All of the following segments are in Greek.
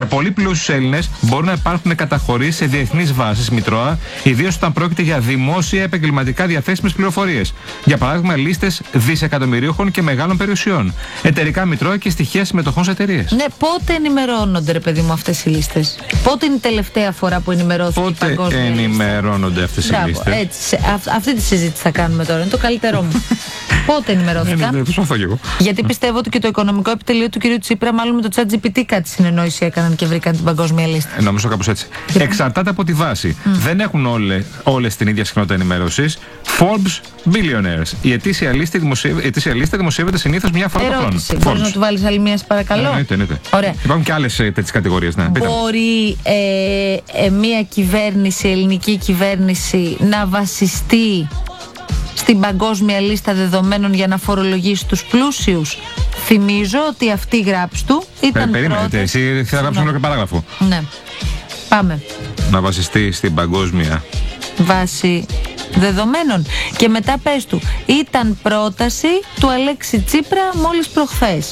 πολύ πλούσιους Έλληνες μπορούν να υπάρχουν καταχωρήσεις σε διεθνείς βάσεις Μητρώα, ιδίως όταν πρόκειται για δημόσια επαγγελματικά διαθέσιμες πληροφορίες. Για παράδειγμα, λίστες δισεκατομμυρίουχων και μεγάλων περιουσιών, εταιρικά Μητρώα και στοιχεία συμμετοχών σε εταιρείες. Ναι, πότε ενημερώνονται, ρε παιδί μου, αυτές οι λίστες? Πότε είναι η τελευταία φορά που ενημερώθηκε η παγκόσμια λίστα? Πότε ενημερώνονται αυτές οι λίστες? Έτσι, αυτή τη συζήτηση θα κάνουμε τώρα. Είναι το καλύτερό μου. Πότε ενημερώθηκαν? Προσπαθώ κι εγώ. Γιατί πιστεύω ότι και το οικονομικό επιτελείο του κ. Τσίπρα, μάλλον με το ChatGPT, κάτι συνεννόηση έκαναν και βρήκαν την παγκόσμια λίστα. Νομίζω κάπως έτσι. Εξαρτάται από τη βάση. Δεν έχουν όλες την ίδια συχνότητα ενημέρωσης. Forbes Billionaires. Η ετήσια λίστα δημοσιεύεται συνήθως μια φορά το χρόνο. Μπορείς να του βάλεις άλλη μία, παρακαλώ? Εννοείται. Ωραία. Υπάρχουν και άλλες τέτοιες κατηγορίες. Ναι. Μπορεί μια κυβέρνηση, ελληνική κυβέρνηση, να βασιστεί στην παγκόσμια λίστα δεδομένων για να φορολογήσει τους πλούσιους? Θυμίζω ότι αυτή η γράψη του ήταν Περίμενε, εσύ θα γράψεις όλο και παράγραφο. Ναι. Πάμε. Να βασιστεί στην παγκόσμια βάση δεδομένων. Και μετά πες του, ήταν πρόταση του Αλέξη Τσίπρα μόλις προχθές.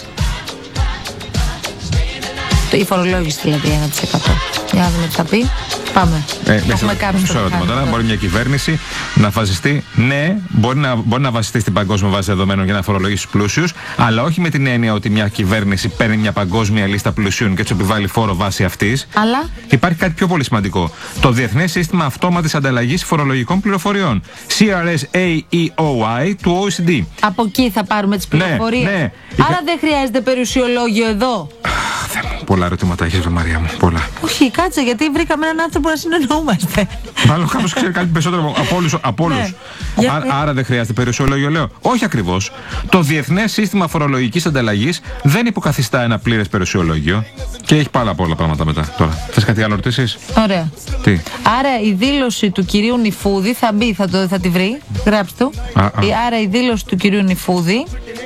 Η φορολόγηση δηλαδή 1%. Για να δούμε τι θα πει. Πάμε. Έχουμε κάποιο ερώτημα τώρα. Μπορεί μια κυβέρνηση να βασιστεί? Ναι, μπορεί να βασιστεί στην παγκόσμια βάση δεδομένων για να φορολογήσει τους πλούσιους, αλλά όχι με την έννοια ότι μια κυβέρνηση παίρνει μια παγκόσμια λίστα πλουσίων και έτσι επιβάλλει φόρο βάση αυτής. Αλλά υπάρχει κάτι πιο πολύ σημαντικό. Το Διεθνές Σύστημα Αυτόματης Ανταλλαγής Φορολογικών Πληροφοριών. CRS-AEOI του OECD. Από εκεί θα πάρουμε τις πληροφορίες. Ναι. Άρα δεν χρειάζεται περιουσιολόγιο εδώ. Πολλά ερωτήματα έχεις, Μαρία μου. Πολλά. Όχι, κάτσε, γιατί βρήκαμε έναν άνθρωπο να συνεννοούμαστε. Μάλλον κάποιος ξέρει κάτι περισσότερο από όλους. Ναι. Άρα δεν χρειάζεται περιουσιολόγιο, λέω. Όχι ακριβώς. Το Διεθνές Σύστημα Φορολογικής Ανταλλαγής δεν υποκαθιστά ένα πλήρες περιουσιολόγιο. Και έχει πάρα πολλά πράγματα μετά. Τώρα, θες κάτι άλλο ρωτήσεις? Ωραία. Τι? Άρα η δήλωση του κυρίου Νιφούδη θα μπει, θα τη βρει. Γράψτε του. Άρα η δήλωση του κυρίου Νιφούδη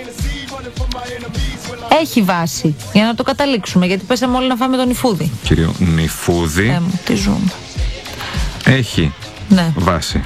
έχει βάση, για να το καταλήξουμε, γιατί πέσαμε όλοι να φάμε τον Νιφούδη. Κύριο Νιφούδη, τι ζούμε. Έχει βάση.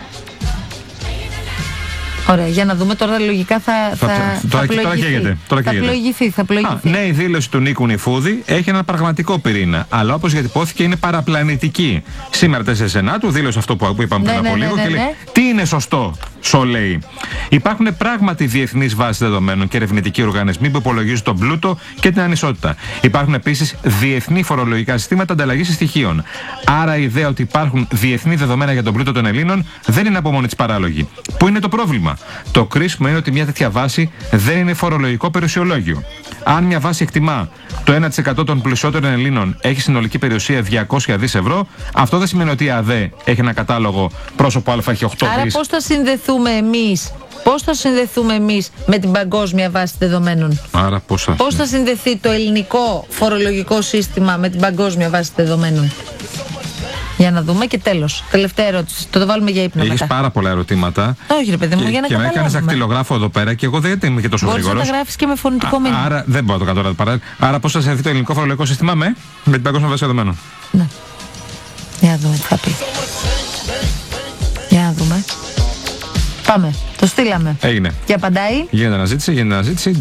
Ωραία, για να δούμε τώρα λογικά θα πλοηγηθεί. Ναι, η δήλωση του Νίκου Νιφούδη έχει ένα πραγματικό πυρήνα, αλλά όπως γιατί υπόθηκε είναι παραπλανητική. Σήμερα 4 Σενάτου δήλωσε αυτό που είπαμε πριν από λίγο και λέει τι είναι σωστό, λέει. Υπάρχουν πράγματι διεθνείς βάσεις δεδομένων και ερευνητικοί οργανισμοί που υπολογίζουν τον πλούτο και την ανισότητα. Υπάρχουν επίσης διεθνή φορολογικά συστήματα ανταλλαγής στοιχείων. Άρα η ιδέα ότι υπάρχουν διεθνή δεδομένα για τον πλούτο των Ελλήνων δεν είναι από μόνη της παράλογη. Πού είναι το πρόβλημα? Το κρίσιμο είναι ότι μια τέτοια βάση δεν είναι φορολογικό περιουσιολόγιο. Αν μια βάση εκτιμά το 1% των πλουσιότερων Ελλήνων έχει συνολική περιουσία 200 δις ευρώ, αυτό δεν σημαίνει ότι η ΑΔΕ έχει ένα κατάλογο πρόσωπο Α έχει 8 δις. Άρα πώς θα συνδεθούμε εμείς με την παγκόσμια βάση δεδομένων? Άρα πώς θα συνδεθεί το ελληνικό φορολογικό σύστημα με την παγκόσμια βάση δεδομένων? Για να δούμε και τέλος. Τελευταία ερώτηση. Το βάλουμε για ύπνο. Έχεις πάρα πολλά ερωτήματα. Όχι, ρε παιδί μου, για να καταλάβουμε. Και με έκανες δακτυλογράφο εδώ πέρα και εγώ δεν είμαι και τόσο γρήγορος. Μπορείς να τα γράφεις και με φωνητικό μήνυμα. Άρα δεν μπορώ να το κάνω τώρα. Άρα πώς θα συνδεθεί το ελληνικό φορολογικό σύστημα με την παγκόσμια βάση δεδομένων? Ναι. Για να δούμε τι θα πει. Για να δούμε. Πάμε. Το στείλαμε. Έγινε. Και απαντάει. Γίνεται αναζήτηση.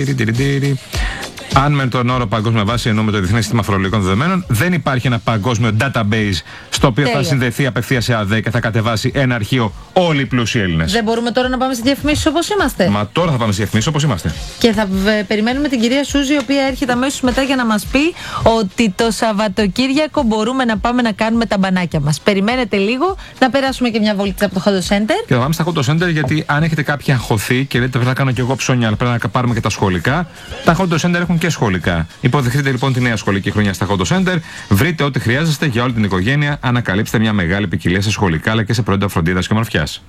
Αν με τον όρο παγκόσμια βάση εννοούμε το Διεθνές Σύστημα Φορολογικών Δεδομένων, δεν υπάρχει ένα παγκόσμιο database στο οποίο θα συνδεθεί απευθείας σε ΑΔΕ και θα κατεβάσει ένα αρχείο όλοι οι πλούσιοι Έλληνες. Δεν μπορούμε τώρα να πάμε στις διαφημίσεις όπως είμαστε? Μα τώρα θα πάμε στις διαφημίσεις όπως είμαστε. Και θα περιμένουμε την κυρία Σούζη, η οποία έρχεται αμέσως μετά για να μας πει ότι το Σαββατοκύριακο μπορούμε να πάμε να κάνουμε τα μπανάκια μας. Περιμένετε λίγο, να περάσουμε και μια βόλτσα από το Hot Center. Και θα πάμε στα Hot Center, γιατί αν έχετε κάποια αγχωθεί και λέτε πρέπει να κάνω και εγώ ψώνια, αλλά πρέπει να πάρουμε και τα σχολικά, τα Hot Center έχουν και σχολικά. Υποδεχτείτε λοιπόν τη νέα σχολική χρονιά στα Hot Center. Βρείτε ό,τι χρειάζεστε για όλη την οικογένεια. Ανακαλύψτε μια μεγάλη ποικιλία σε σχολικά αλλά και σε προϊόντα φροντίδας και ομορφιάς.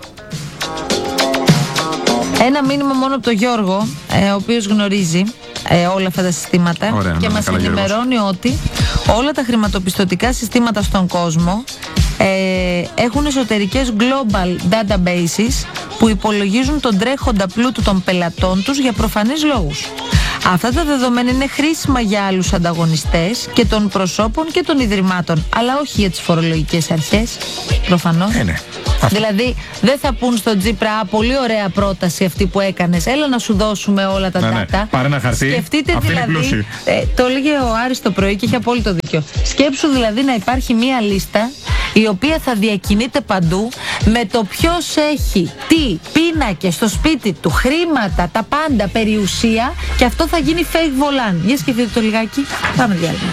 Ένα μήνυμα μόνο από τον Γιώργο, ο οποίος γνωρίζει όλα αυτά τα συστήματα. Ωραία, και μας ενημερώνει ότι όλα τα χρηματοπιστωτικά συστήματα στον κόσμο έχουν εσωτερικές global databases που υπολογίζουν τον τρέχοντα πλούτο των πελατών τους για προφανείς λόγους. Αυτά τα δεδομένα είναι χρήσιμα για άλλους ανταγωνιστές και των προσώπων και των ιδρυμάτων, αλλά όχι για τις φορολογικές αρχές, προφανώς. Ναι. Δηλαδή δεν θα πούν στον Τσίπρα, πολύ ωραία πρόταση αυτή που έκανες, έλα να σου δώσουμε όλα τα data. Πάρε ένα χαρτί. Σκεφτείτε αυτή δηλαδή, το έλεγε ο Άρης το πρωί και είχε απόλυτο δίκιο. Σκέψου δηλαδή να υπάρχει μία λίστα η οποία θα διακινείται παντού με το ποιος έχει τι πίνακες στο σπίτι του, χρήματα, τα πάντα, περιουσία, και αυτό θα γίνει fake volant. Για σκεφτείτε το λιγάκι. Πάμε διάλειμμα.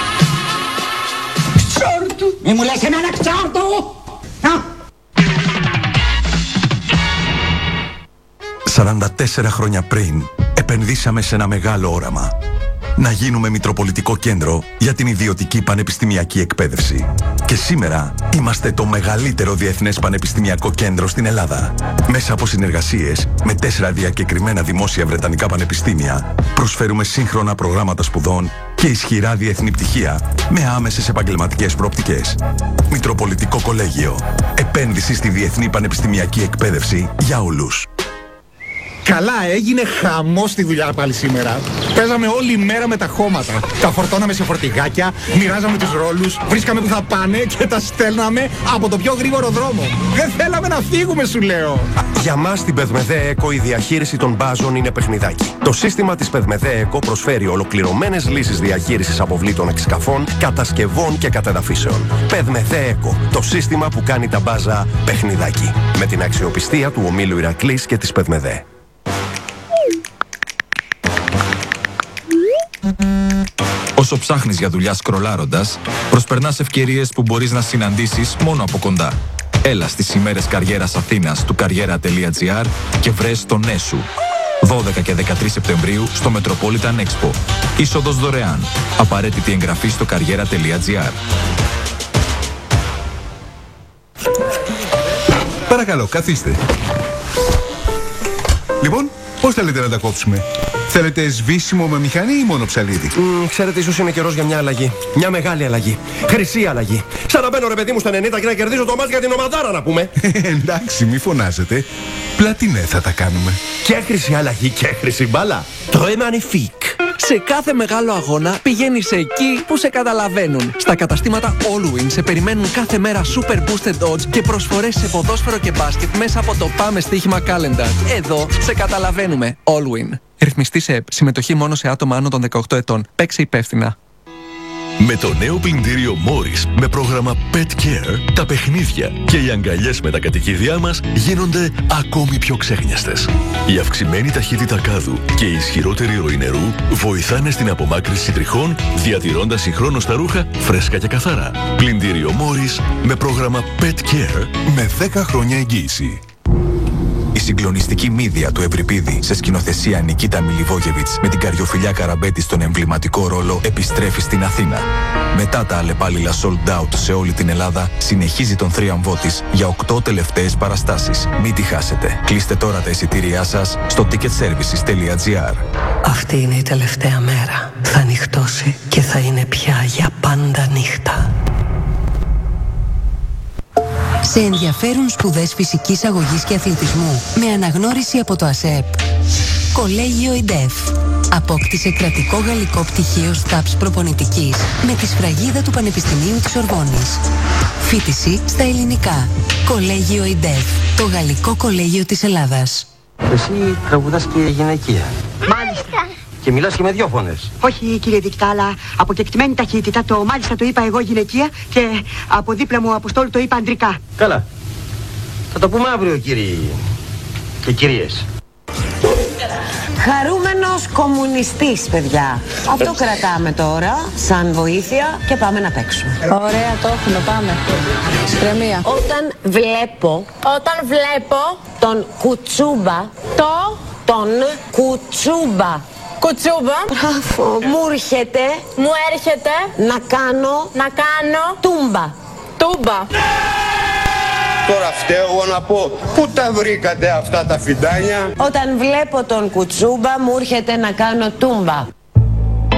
Ξόρτου! Μη μου λες εμένα ξόρτου! 44 χρόνια πριν επενδύσαμε σε ένα μεγάλο όραμα. Να γίνουμε μητροπολιτικό κέντρο για την ιδιωτική πανεπιστημιακή εκπαίδευση. Και σήμερα είμαστε το μεγαλύτερο διεθνές πανεπιστημιακό κέντρο στην Ελλάδα. Μέσα από συνεργασίες με 4 διακεκριμένα δημόσια βρετανικά πανεπιστήμια, προσφέρουμε σύγχρονα προγράμματα σπουδών και ισχυρά διεθνή πτυχία με άμεσες επαγγελματικές προοπτικές. Μητροπολιτικό Κολέγιο. Επένδυση στη διεθνή πανεπιστημιακή εκπαίδευση για όλους. Καλά, έγινε χαμός στη δουλειά πάλι σήμερα. Παίζαμε όλη μέρα με τα χώματα. Τα φορτώναμε σε φορτηγάκια, μοιράζαμε τους ρόλους, βρίσκαμε που θα πάνε και τα στέλναμε από το πιο γρήγορο δρόμο. Δεν θέλαμε να φύγουμε, σου λέω. Για μας στην Πεδμεδέ ΕΚΟ η διαχείριση των μπάζων είναι παιχνιδάκι. Το σύστημα της Πεδμεδέ ΕΚΟ προσφέρει ολοκληρωμένες λύσεις διαχείρισης αποβλήτων εξκαφών, κατασκευών και κατεδαφίσεων. Πεδμεδέ ΕΚΟ, το σύστημα που κάνει τα μπάζα παιχνιδάκι. Με την αξιοπιστία του ομίλου Ηρακλής και της Πεδμεδέ. Όσο ψάχνεις για δουλειά σκρολάροντας, προσπερνάς ευκαιρίες που μπορείς να συναντήσεις μόνο από κοντά. Έλα στις ημέρες καριέρας Αθήνας του karriera.gr και βρες το ναι σου. 12 και 13 Σεπτεμβρίου στο Metropolitan Expo. Είσοδος δωρεάν. Απαραίτητη εγγραφή στο karriera.gr. Παρακαλώ, καθίστε. Λοιπόν, πώς θέλετε να τα κόψουμε? Θέλετε σβήσιμο με μηχανή ή μόνο ψαλίδι? Ξέρετε, ίσως είναι καιρός για μια αλλαγή. Μια μεγάλη αλλαγή. Χρυσή αλλαγή. Σαν να μπαίνω, ρε παιδί μου, στα 90 και να κερδίζω το μάτς για την ομαδάρα, να πούμε. Εντάξει, μη φωνάζετε. Πλατινέ θα τα κάνουμε. Και χρυσή αλλαγή και χρυσή μπάλα. Très magnifique. Σε κάθε μεγάλο αγώνα πηγαίνεις εκεί που σε καταλαβαίνουν. Στα καταστήματα Allwin σε περιμένουν κάθε μέρα super boosted odds και προσφορές σε ποδόσφαιρο και μπάσκετ μέσα από το Πάμε Στοίχημα Calendar. Εδώ σε καταλαβαίνουμε. Allwin. Ρυθμιστή σε ΕΠ. Συμμετοχή μόνο σε άτομα άνω των 18 ετών. Παίξε υπεύθυνα. Με το νέο πλυντήριο Morris με πρόγραμμα Pet Care, τα παιχνίδια και οι αγκαλιές με τα κατοικίδια μας γίνονται ακόμη πιο ξέχνιαστες. Η αυξημένη ταχύτητα κάδου και η ισχυρότερη ροή νερού βοηθάνε στην απομάκρυνση τριχών, διατηρώντας συγχρόνως τα ρούχα φρέσκα και καθαρά. Πλυντήριο Morris με πρόγραμμα Pet Care με 10 χρόνια εγγύηση. Η συγκλονιστική μύδια του Ευρυπίδη σε σκηνοθεσία Νικίτα Μιλιβόγεβιτς με την Καριοφιλιά Καραμπέτη στον εμβληματικό ρόλο επιστρέφει στην Αθήνα. Μετά τα αλλεπάλληλα sold out σε όλη την Ελλάδα, συνεχίζει τον θρίαμβό της για 8 τελευταίες παραστάσεις. Μην τη χάσετε. Κλείστε τώρα τα εισιτήριά σας στο ticketservices.gr. Αυτή είναι η τελευταία μέρα. Θα νυχτώσει και θα είναι πια για πάντα νύχτα. Σε ενδιαφέρουν σπουδές φυσικής αγωγής και αθλητισμού με αναγνώριση από το ΑΣΕΠ. Κολέγιο ΙΝΤΕΦ. Απόκτησε κρατικό γαλλικό πτυχίο ΣΤΑΠΣ προπονητικής με τη σφραγίδα του Πανεπιστημίου της Ορβόνης. Φοιτηση στα ελληνικά. Κολέγιο ΙΝΤΕΦ. Το γαλλικό κολέγιο της Ελλάδας. Εσύ τραγουδάς και γυναικεία. Μάλιστα. Και μιλάς και με 2 φωνές. Όχι, κύριε Δικτά, αλλά από κεκτημένη ταχύτητα. Το μάλιστα το είπα εγώ γυναικεία και από δίπλα μου ο Αποστόλου το είπα ανδρικά. Καλά. Θα το πούμε αύριο, κύριοι και κυρίες. Χαρούμενος κομμουνιστής, παιδιά. Αυτό κρατάμε τώρα, σαν βοήθεια, και πάμε να παίξουμε. Ωραία, το έχουμε, πάμε. Ηρεμία. Όταν βλέπω τον κουτσούμπα, τον κουτσούμπα. Κουτσούμπα. Μπράβο. Μου έρχεται να κάνω τούμπα. Τώρα φταίω εγώ να πω, πού τα βρήκατε αυτά τα φιντάνια? Όταν βλέπω τον κουτσούμπα μου έρχεται να κάνω τούμπα.